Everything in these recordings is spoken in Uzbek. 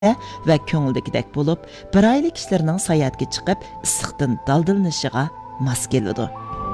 va ko'ngildagidek bo'lib, bir oylik kishilarning sayohatga chiqib, issiqdan daldilnishiga mos keladi.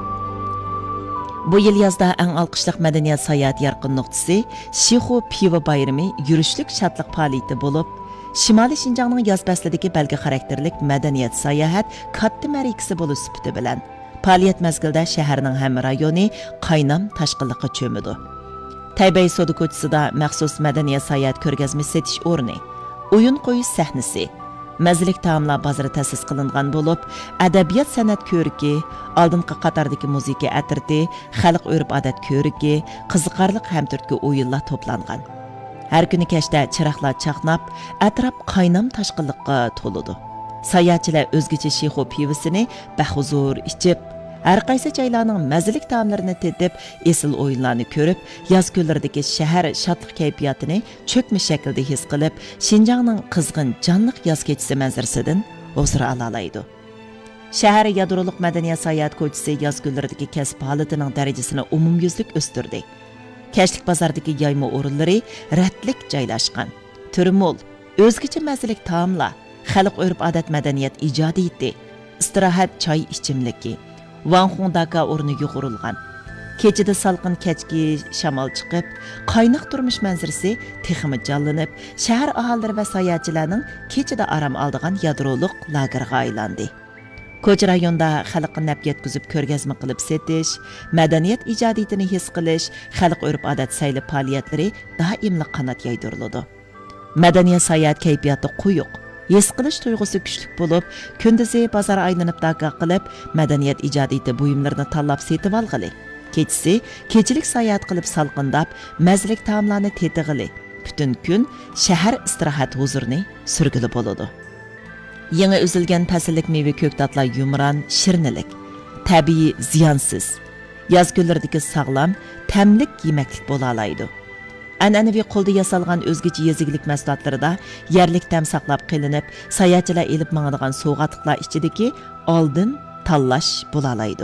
Bu yil yozda eng alqishliq madaniyat sayohat yarqin nuqtasi Shixu pivo bayrami yurishlik shodlik faoliyati bo'lib, Shimoliy Shinjongning yoz faslidagi belgi xarakterlik madaniyat sayohat katta marikasi bo'lish sifati bilan faoliyat mezgilida shaharning hamma rayoni qaynam tashqinlikqa cho'midi. Taybay soda ko'chasida maxsus madaniyat sayohat ko'rgazmasi setish o'rni, o'yin qo'yish sahnasi, mazalik taomlar bozori ta'sis qilingan bo'lib, adabiyot san'at ko'riki, oldingi qatordagi musiqa atirti, xalq urf-odat ko'riki, qiziqarli hamturtki o'yinlar to'plangan. Har kuni kechda chiroqlar chaqnab, atrof qaynam tashqinlikqa to'ladi. Sayohatchilar o'zgacha Shixu pivosini bahuzur ichib, har qaysi joylarning mazalik taomlarini tetib, esil o'yinlarni ko'rib, yoz kunlaridagi shahar shodlik kayfiyatini cho'kma shaklda his qilib, Shinjongning qizg'in jonliq yoz kechasi manzarasidan huzur ola. Shahar yadroliq madaniyat sayohat ko'chasi yoz kunlaridagi kasb holatining darajasini umumyuzlik o'stirdi. Kashlik bozordagi yayma o'rinlari ratlik joylashgan. Turmul, o'zgacha mazalik taomlar, xalq urf-odat madaniyat ijodiyati, istirohat choy ichimligi, Vanxung Daka o'rniga qurilgan. Kechida salqin kechki shamol chiqib, qaynoq turmush manzarasi texmi jonlanib, shahar aholilari va sayohatchilarning kechida aram oldigan yadroliq lagerga aylandi. Ko'cha rayonda xalqqa naf yetkazib ko'rgazma qilib setish, madaniyat ijodiyatini his qilish, xalq urf-odat sayli faoliyatlari doimli qanot yaydiriladi. Madaniyat sayohat kayfiyati quyuq, his qilish tuyg'usi kuchli bo'lib, kunduzi bozor aylanib daqa qilib, madaniyat ijodiyati buyumlarini tanlab setib olg'ili. Kechasi kechilik sayohat qilib salqindab, mazalik taomlarni tetig'ili. Butun kun shahar istirohat huzurini surgili bo'ladi. Yangi üzülgen fasllik meyve ko'ktatlar yumran, shirnilik, tabiiy, ziyonsiz, yoz kunlaridagi sog'lom, tamlik yemaklik bo'la oladi. An'anaviy qo'lda yasalgan o'zgacha yeziglik mahsulotlarida yerlik tam saqlab qilinib, sayohatchilar elib mangadigan sovg'atliqlar ichidagi oldin tanlash bo'la oladi.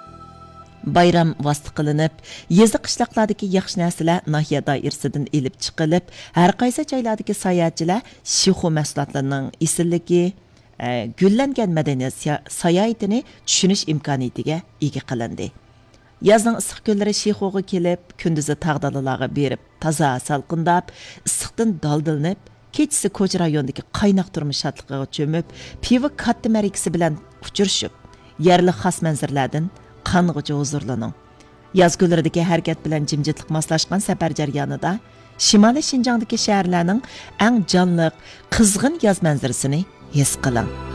Bayram vosita qilinib, yezi qishloqlardagi yaxshi narsalar nahiya doirasidan elib chiqilib, har qaysi joylardagi sayohatchilar Shixu mahsulotlarining isilligi, gullangan madaniyat sayohatini tushunish imkoniyatiga ega qilindi. Yozning issiq kunlari Shixuga kelib, kunduzi tog'dalalarga berib, toza salqindab, issiqdan daldilinib, kechasi ko'cha rayonidagi qaynoq turmush shodligiga cho'mib, pivo katta marikasi bilan uchrashib, yerli xos manzarlardan qang'ichi huzurlaning. Yoz kunlaridagi harakat bilan jimjitlik moslashgan safar jarayonida Shimoliy Shinjongdagi shaharlarning eng jonliq, qizg'in yoz manzarasini his qiling.